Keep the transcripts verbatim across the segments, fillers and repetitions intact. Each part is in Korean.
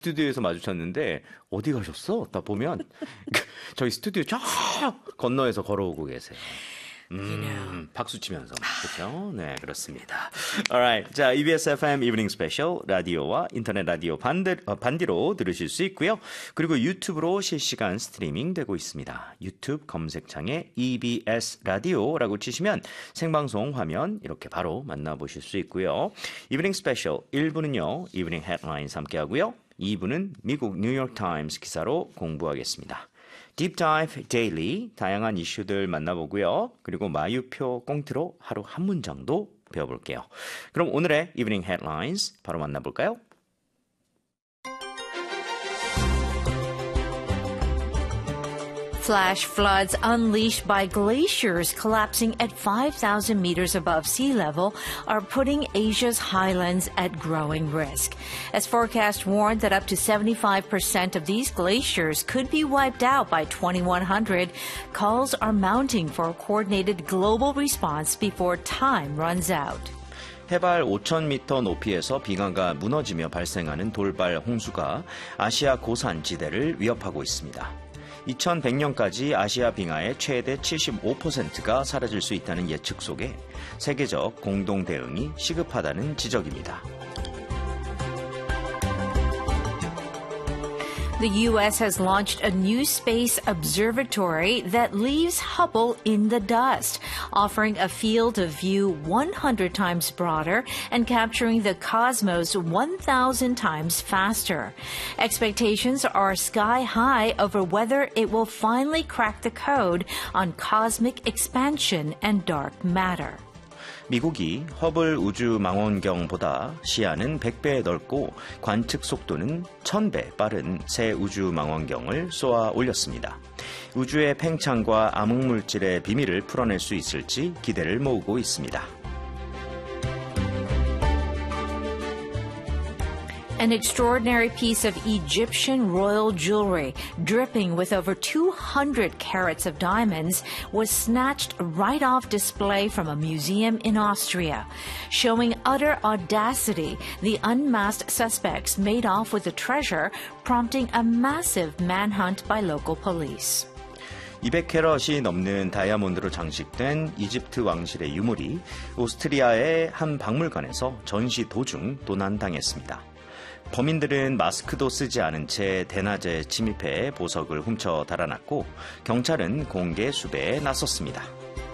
스튜디오에서 마주쳤는데 어디 가셨어? 딱 보면 저희 스튜디오 저 건너에서 걸어오고 계세요. 음, 박수 치면서. 그렇죠? 네, 그렇습니다. Alright. 자, 이비에스 에프엠 이브닝 스페셜 라디오와 인터넷 라디오 반대, 어, 반디로 들으실 수 있고요. 그리고 유튜브로 실시간 스트리밍 되고 있습니다. 유튜브 검색창에 이비에스 라디오라고 치시면 생방송 화면 이렇게 바로 만나보실 수 있고요. 이브닝 스페셜 일 부는요. 이브닝 헤드라인스 함께하고요. 이 부는 미국 뉴욕 타임스 기사로 공부하겠습니다. Deep Dive Daily, 다양한 이슈들 만나보고요. 그리고 마유표 꽁트로 하루 한 문장도 배워볼게요. 그럼 오늘의 Evening Headlines 바로 만나볼까요? Flash floods unleashed by glaciers collapsing at five thousand meters above sea level are putting Asia's highlands at growing risk. As forecasts warned that up to seventy-five percent of these glaciers could be wiped out by twenty-one hundred, calls are mounting for a coordinated global response before time runs out. 해발 오천 미터 높이에서 빙하가 무너지며 발생하는 돌발 홍수가 아시아 고산 지대를 위협하고 있습니다. 이천백 년까지 아시아 빙하의 최대 칠십오 퍼센트가 사라질 수 있다는 예측 속에 세계적 공동 대응이 시급하다는 지적입니다. The U S has launched a new space observatory that leaves Hubble in the dust, offering a field of view one hundred times broader and capturing the cosmos one thousand times faster. Expectations are sky high over whether it will finally crack the code on cosmic expansion and dark matter. 미국이 허블 우주망원경보다 시야는 백 배 넓고 관측 속도는 천 배 빠른 새 우주망원경을 쏘아 올렸습니다. 우주의 팽창과 암흑물질의 비밀을 풀어낼 수 있을지 기대를 모으고 있습니다. An extraordinary piece of Egyptian royal jewelry, dripping with over two hundred carats of diamonds, was snatched right off display from a museum in Austria. Showing utter audacity, the unmasked suspects made off with the treasure, prompting a massive manhunt by local police. 이백 캐럿이 넘는 다이아몬드로 장식된 이집트 왕실의 유물이 오스트리아의 한 박물관에서 전시 도중 도난당했습니다. 범인들은 마스크도 쓰지 않은 채 대낮에 침입해 보석을 훔쳐 달아났고 경찰은 공개 수배에 나섰습니다.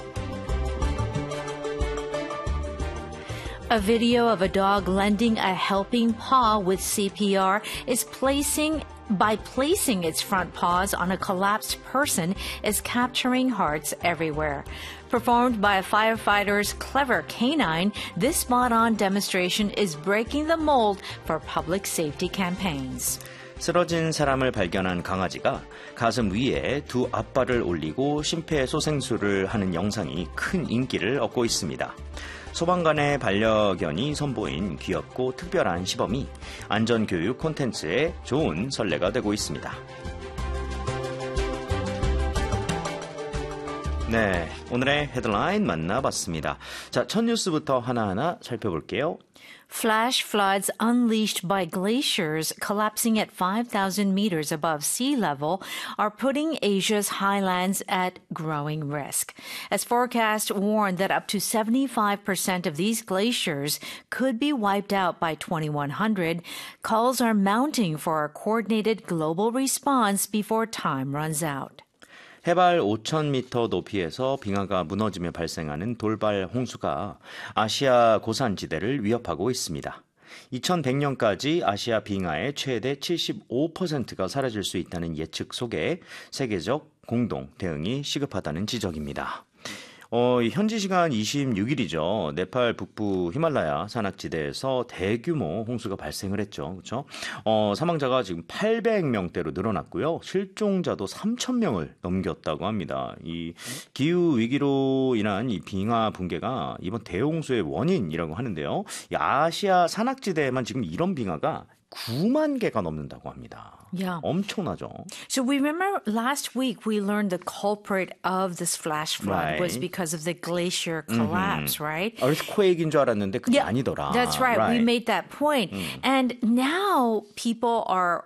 A video of a dog lending a helping paw with C P R is placing by placing its front paws on a collapsed person is capturing hearts everywhere. Performed by a firefighter's clever canine, this spot-on demonstration is breaking the mold for public safety campaigns. 쓰러진 사람을 발견한 강아지가 가슴 위에 두 앞발을 올리고 심폐소생술을 하는 영상이 큰 인기를 얻고 있습니다. 소방관의 반려견이 선보인 귀엽고 특별한 시범이 안전교육 콘텐츠에 좋은 선례가 되고 있습니다. 네, 오늘의 헤드라인 만나봤습니다. 자, 첫 뉴스부터 하나하나 살펴볼게요. Flash floods unleashed by glaciers collapsing at five thousand meters above sea level are putting Asia's highlands at growing risk. As forecasts warn that up to seventy-five percent of these glaciers could be wiped out by twenty-one hundred, calls are mounting for a coordinated global response before time runs out. 해발 오천 미터 높이에서 빙하가 무너지며 발생하는 돌발 홍수가 아시아 고산지대를 위협하고 있습니다. 이천백 년까지 아시아 빙하의 최대 칠십오 퍼센트가 사라질 수 있다는 예측 속에 세계적 공동 대응이 시급하다는 지적입니다. 어, 현지 시간 이십육 일이죠. 네팔 북부 히말라야 산악지대에서 대규모 홍수가 발생을 했죠. 그렇죠? 어, 사망자가 지금 팔백 명대로 늘어났고요. 실종자도 삼천 명을 넘겼다고 합니다. 이 기후 위기로 인한 이 빙하 붕괴가 이번 대홍수의 원인이라고 하는데요. 이 아시아 산악지대에만 지금 이런 빙하가 구만 개가 넘는다고 합니다. Yeah. 엄청나죠. So we remember last week we learned the culprit of this flash flood was Right. because of the glacier collapse, right? earthquake인 줄 알았는데 그게 아니더라. That's right. We Right. made that point. And now people are